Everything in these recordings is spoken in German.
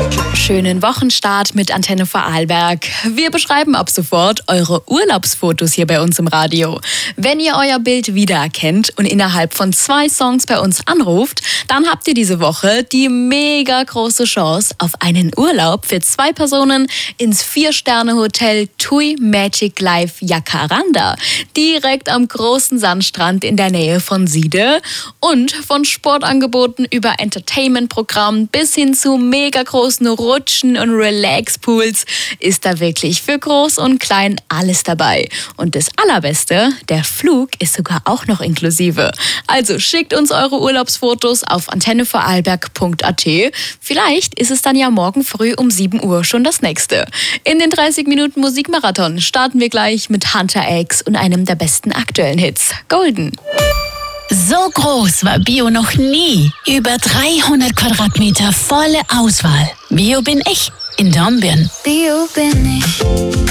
Schönen Wochenstart mit Antenne Vorarlberg. Wir beschreiben ab sofort eure Urlaubsfotos hier bei uns im Radio. Wenn ihr euer Bild wiedererkennt und innerhalb von 2 Songs bei uns anruft, dann habt ihr diese Woche die mega große Chance auf einen Urlaub für 2 Personen ins 4-Sterne-Hotel TUI Magic Life Jacaranda. Direkt am großen Sandstrand in der Nähe von Siede. Und von Sportangeboten über Entertainment-Programm bis hin zu mega großen Rutschen und Relax-Pools ist da wirklich für groß und klein alles dabei. Und das Allerbeste, der Flug ist sogar auch noch inklusive. Also schickt uns eure Urlaubsfotos auf antennevorarlberg.at. Vielleicht ist es dann ja morgen früh um 7 Uhr schon das nächste. In den 30 Minuten Musikmarathon starten wir gleich mit Hunter X und einem der besten aktuellen Hits, Golden. So groß war Bio noch nie. Über 300 Quadratmeter volle Auswahl. Bio bin ich in Dornbirn. Bio bin ich.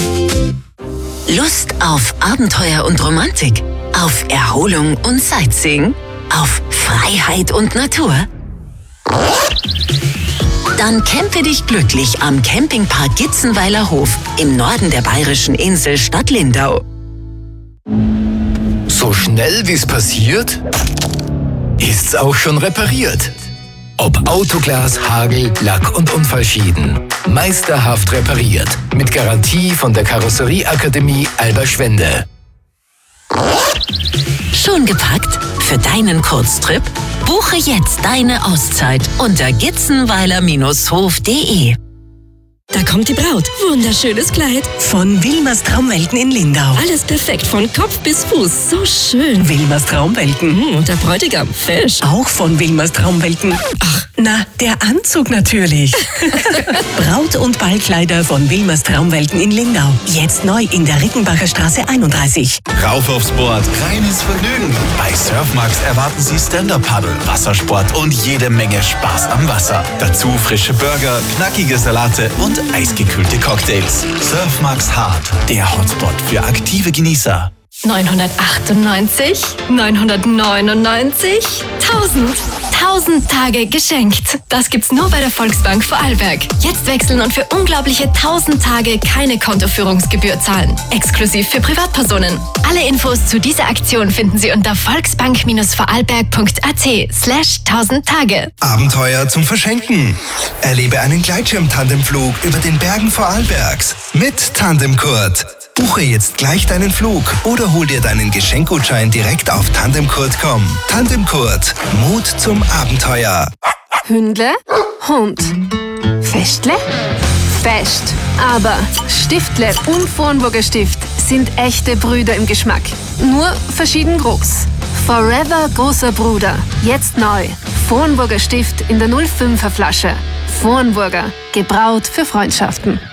Lust auf Abenteuer und Romantik? Auf Erholung und Sightseeing? Auf Freiheit und Natur? Dann campe dich glücklich am Campingpark Gitzenweiler Hof im Norden der bayerischen Insel Stadt Lindau. So schnell wie es passiert, ist's auch schon repariert. Ob Autoglas, Hagel, Lack- und Unfallschäden. Meisterhaft repariert. Mit Garantie von der Karosserieakademie Alberschwende. Schon gepackt? Für deinen Kurztrip? Buche jetzt deine Auszeit unter gitzenweiler-hof.de. Da kommt die Braut. Wunderschönes Kleid. Von Wilmers Traumwelten in Lindau. Alles perfekt, von Kopf bis Fuß. So schön. Wilmers Traumwelten. Und der Bräutigam, fesch. Auch von Wilmers Traumwelten. Ach, na, der Anzug natürlich. Braut- und Ballkleider von Wilmers Traumwelten in Lindau. Jetzt neu in der Rickenbacher Straße 31. Rauf aufs Board, reines Vergnügen. Bei Surfmax erwarten Sie Stand-Up-Paddle, Wassersport und jede Menge Spaß am Wasser. Dazu frische Burger, knackige Salate und eisgekühlte Cocktails. Surfmax Hard, der Hotspot für aktive Genießer. 998, 999, 1000. 1000 Tage geschenkt. Das gibt's nur bei der Volksbank Vorarlberg. Jetzt wechseln und für unglaubliche 1000 Tage keine Kontoführungsgebühr zahlen. Exklusiv für Privatpersonen. Alle Infos zu dieser Aktion finden Sie unter volksbank-vorarlberg.at/1000 Tage. Abenteuer zum Verschenken. Erlebe einen Gleitschirm-Tandemflug über den Bergen Vorarlbergs mit Tandemkurt. Buche jetzt gleich deinen Flug oder hol dir deinen Geschenkgutschein direkt auf tandemkurt.com. Tandemkurt. Mut zum Abenteuer. Hündle, Hund. Festle, Fest. Aber Stiftle und Vornburger Stift sind echte Brüder im Geschmack. Nur verschieden groß. Forever großer Bruder. Jetzt neu. Vornburger Stift in der 05er Flasche. Vornburger. Gebraut für Freundschaften.